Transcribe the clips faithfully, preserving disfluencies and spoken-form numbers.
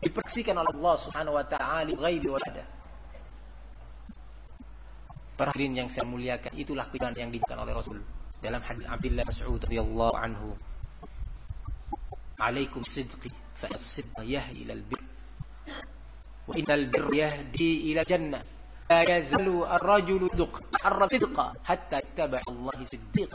dipersaksikan oleh Allah Subhanahu wa taala ghaibi wa syahada. Para hadirin yang saya muliakan, itulah kejujuran yang dijelaskan oleh Rasul dalam hadis Abdullah Mas'ud radhiyallahu anhu. Alaikum sidqi fa as-sidqa yahdi ila al-birr wa innal birra yahdi ila jannah. La yazalu ar-rajulu yadhkuru sidqa hatta yattabi'a Allah siddiqa.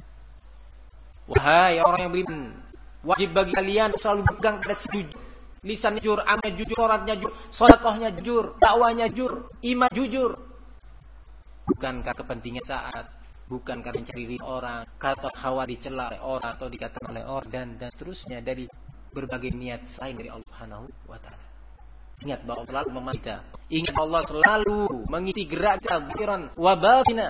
Wahai orang yang beriman, wajib bagi kalian selalu pegang pada jujur. Lisan jujur, amal jujur, sholatnya jujur, sedekahnya jujur, dakwahnya jujur, iman jujur. Bukan karena kepentingan saat, bukan karena mencari orang, kata khawatir dicela oleh orang atau dikatakan oleh orang dan dan seterusnya dari berbagai niat selain dari Allah Subhanahu wa taala. Ingat bahwa Allah selalu memandang kita. Ingat Allah selalu mengisi gerak kita zahiran wa batina.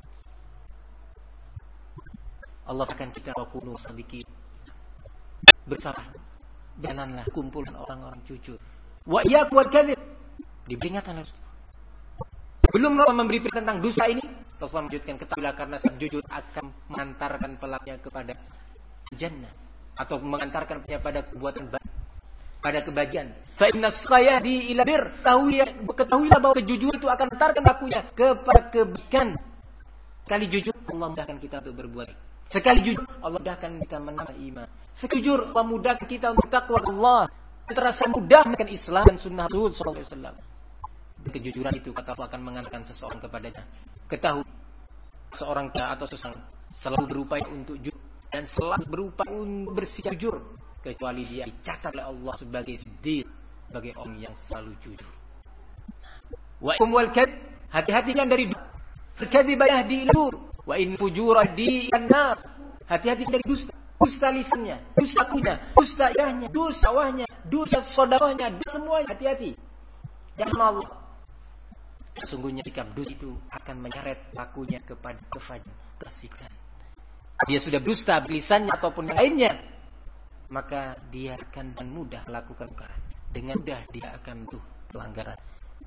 Allah akan kita wakunu sedikit bersabar. Janganlah kumpulkan orang-orang jujur. Wa iyyakum wal kadzib. Diperingatkan harus. Belum Allah memberi perintah tentang dosa ini, Rasulullah melanjutkan, ketahuilah karena jujur akan mengantarkan pelakunya kepada jannah atau mengantarkan dia pada perbuatan baik, pada kebahagiaan. Fa inna as-sidqa yahdi ila bir. Ketahuilah bahwa kejujuran itu akan mengantarkan pelakunya kepada kebaikan. Sekali jujur, Allah mudahkan kita untuk berbuat. Sekali jujur, Allah mudahkan kita menambah iman. Sekali jujur, Allah mudahkan kita untuk takwa Allah. Terasa mudah dengan Islam dan sunnah Rasul sallallahu alaihi wasallam. Kejujuran itu kata Allah akan mengantarkan seseorang kepadanya. Ketahui seorang atau seseorang selalu berupaya untuk jujur dan selalu berupaya untuk bersikap jujur, kecuali dia dicatat oleh Allah sebagai siddiq, sebagai orang yang selalu jujur. Wa umwal kad, hati-hati kan dari kadzib yahdi ilur, wa in fujura di an-nar. Hati-hati dari dusta, dusta lisannya, dusta kuda, dusta idahnya, dusta wahnya, dusta sedekahnya, semuanya hati-hati. Jangan Allah. Sesungguhnya sikap dusta itu akan menyeret pelakunya kepada kefajiran, kesikan. Dia sudah dusta lisannya ataupun yang lainnya, maka dia akan dengan mudah melakukan perkara. Dengan mudah dia akan tuh pelanggaran.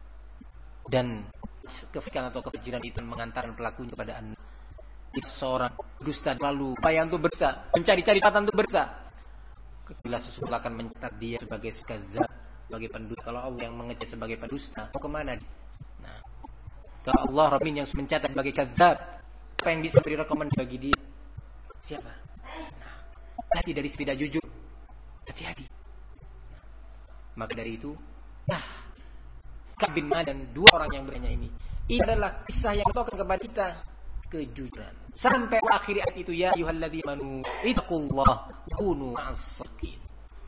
Dan kefikan atau kefajiran itu mengantarkan pelakunya kepada anak. Jika seorang dusta lalu upaya untuk berdusta, mencari-cari kata untuk berdusta, bila sesuatu akan mencatat dia sebagai kadzdzab, sebagai pendusta. Kalau Allah yang mengecek sebagai pendusta, mau kemana dia? Nah, kalau Allah Rabbin yang mencatat sebagai kadzdzab, apa yang bisa beri rekomendasi bagi dia? Siapa? Nah, hati dari sepeda jujur, hati-hati. Maka dari itu, nah, Ka'ab bin Malik dan dua orang yang bertanya ini, ini adalah kisah yang menunjukkan kepada kita kejujuran. Sampai akhir ayat itu, ya ayyuhalladzina amanu ittaqullaha kunu ma'as-shadiqin.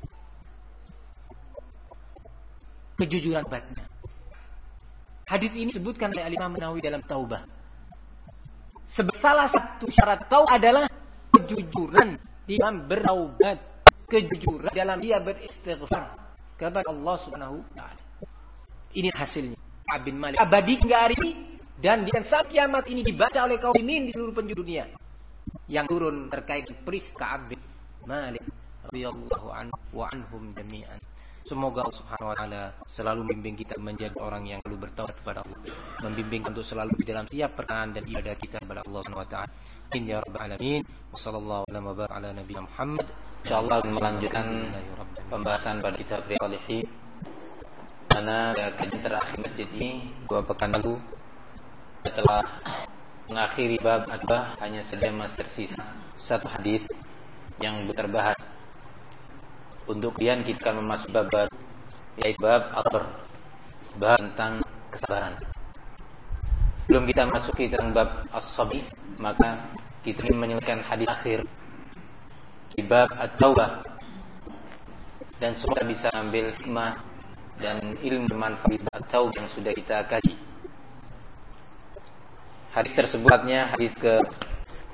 Kejujuran batnya. Hadis ini disebutkan oleh Imam Nawawi dalam Taubah. Salah satu syarat taubah adalah kejujuran dalam bertaubat, kejujuran dalam dia beristighfar kepada Allah Subhanahu wa taala. Ini hasilnya. Ka'ab bin Malik abadi hingga hari ini dan di saat kiamat ini dibaca oleh kaum muslimin di seluruh penjuru dunia. Yang turun terkait peristiwa Ka'ab bin Malik radhiyallahu anhu wa anhum jami'an. Semoga Allah Subhanahu wa taala selalu membimbing kita menjadi orang yang selalu bertaubat kepada Allah, membimbing untuk selalu di dalam setiap perkataan dan ibadah kita kepada Allah Subhanahu wa taala. Amin ya rabbal alamin. Wassallallahu wa baraka ala nabiyina Muhammad. Insyaallah melanjutkan pembahasan pada kitab Riyadhus Shalihin. Karena kajian terakhir masjid ini dua pekan lalu setelah mengakhiri bab adbah, hanya saja masih tersisa satu hadis yang terbahas. Untuk kemudian kita akan memasuki bab baru, yaitu bab al-sabr, bab tentang kesabaran. Belum kita masuki tentang bab as-sabr, maka kita ingin menyelesaikan hadis akhir di bab at-taubah, dan semoga bisa ambil hikmah dan ilmu manfaat at-taubah yang sudah kita kaji. Hadis tersebutnya hadis ke